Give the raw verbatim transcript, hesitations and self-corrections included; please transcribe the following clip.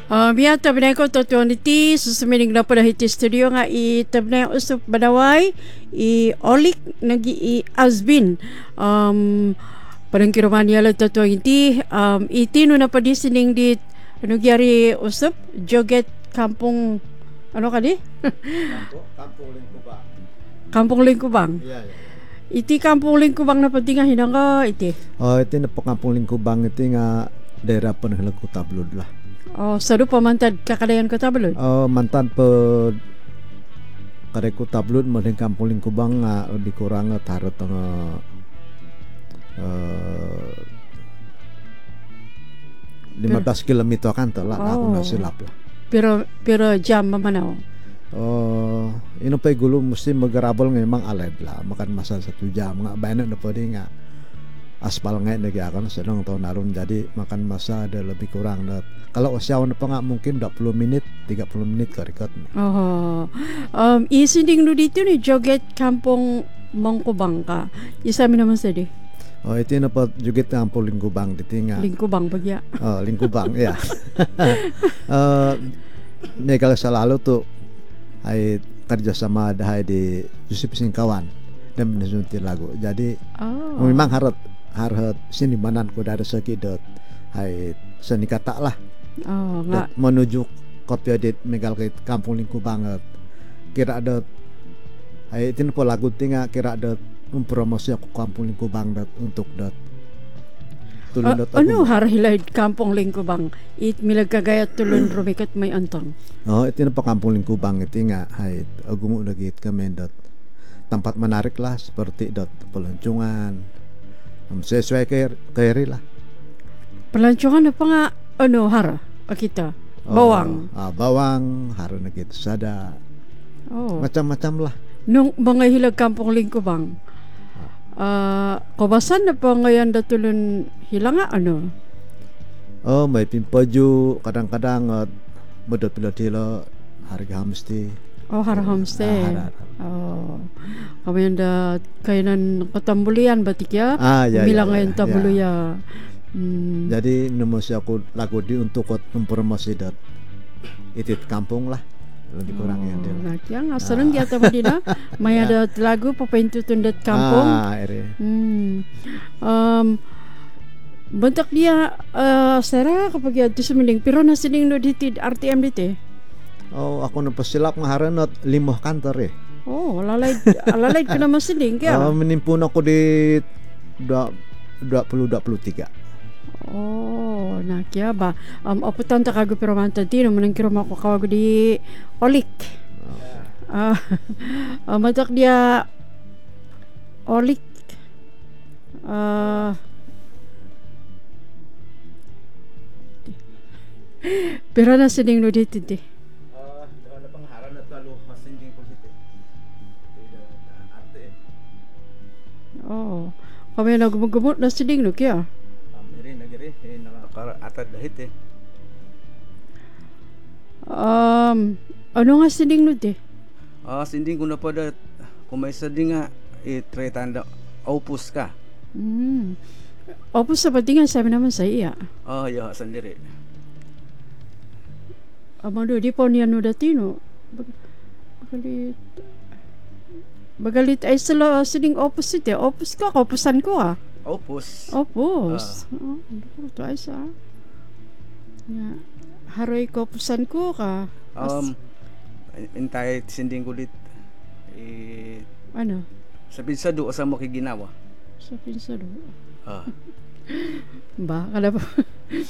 Uh, biya tabnay ko to twenty susuming na po na hiti studio nga i tabnay usap badaway i olik nagi i asbin um parang kiruman yala to twenty um itino na pa di sining di ano gyari usap joget kampung ano ka di Kampo, kampung Lingkubang. kampung Lingkubang Iya, iya. iti kampung Lingkubang na pati nga hinanga iti Oh, iti na po kampung Lingkubang iti nga daerah penanggalang Kota Belud lah. oh sadu pamantad kakadayan Kota Belud Oh, mantan pe kadai Kota Belud maling kampung Lingkubang nga lebih kurang taruh tengah eh lima belas kilometer kan telah aku Oh. nggak silap lah. pero pero jam mamanaw Oh, ini pa gulu mesti magarabol nga emang aled lah, makan masa satu jam nga banyak na pwede nga aspal nga nagi akan sedang tahun narun jadi makan masa ada lebih kurang dat. Kalau usia na pa nga mungkin dua puluh menit, tiga puluh menit karikot. Oh, um, isinding no dito ni joget kampung Mangkubang ka. Isa mi naman sa di. Oh, itu na pa jugit kampung Lingkubang dito nga. Lingkubang bagya. Oh, Lingkubang ya. Eh, uh, kalau selalu tuh ay kerjasama ada di Yusuf Singkawan dan menunti lagu. Jadi Oh. memang harus harus sini manan ko dari sekidot ay seni kata lah. Oh, nga. Dat menuju kopi edit megal ke kampung Lingkubang kira ada ay itu po lagu tinga kira ada mempromosi aku kampung Lingkubang dat untuk dat tulun Uh, dat ano harhilay kampung Lingkubang? It milagkagayat tulun rumikat may antong. Oh, itu na po kampung Lingkubang itu nga ay agungo lagi kami dot tempat menarik lah seperti dot pelancongan um, sesuai ke keri lah. Pelancongan na pa nga ano hara akita. Bawang. Oh, ah, bawang harus gitu sada Oh. macam-macam lah. Nung mga hilag kampung Lingkubang. Ah, kubasan na pa ngayon datulun hilanga ano? Oh, may pimpaju kadang-kadang uh, medot pilot hilo harga mesti. Oh, hara homestay. Ah, hara, hara. Oh. Kami anda kainan katambulian batik ya. Ah, ya, Bilang ya, ngayon ya, tabulo ya. ya. Hmm. Jadi nomosi aku lagu di untuk kot mempromosi dat itit kampung lah lebih kurang ya dia. Nah, yang asalnya dia tahu di na. May ada lagu papentutun dat kampung. Ah, ere. Hmm. Um, bentak dia uh, sera kapag yun sa miling pero nasining no dito R T M dito. Oh, aku napasilap nga haranot limoh kantor eh. Oh, alalay alalay ka naman siling kaya. Oh, menimpun aku di dua puluh dua puluh tiga. Oh, na kaya ba? Um, aputan ta kago pero man tadi no manang kiro mako kawago di Olik. Ah, uh, matak dia Olik. Ah, pero na sining no dito di. Oh, dalam pengharan at lalu masinding ko dito. Tidak arte. Oh, kami na gumugumot na sining no kaya. Amiri nagiri eh nakakara atad dahit eh. Um, ano nga sining no di? Ah, sinding ko na pa dat kung may sading nga itretanda opus ka. Hmm. Opo sa patingan sabi naman sa iya. Ah, ya sandiri. Amado di po niya no datino. Bag- Bagalit. Bagalit ay sila sining opposite eh. Opus ka, opusan ko ah. Opus. Opus. Oh, ano to ay sa. Ya. Haroy ko opusan ko ka. Um intay sinding ko dit eh Ano? sa pinsado sa mo kay ginawa. Sa pinsado. Ah. Ba, kada po.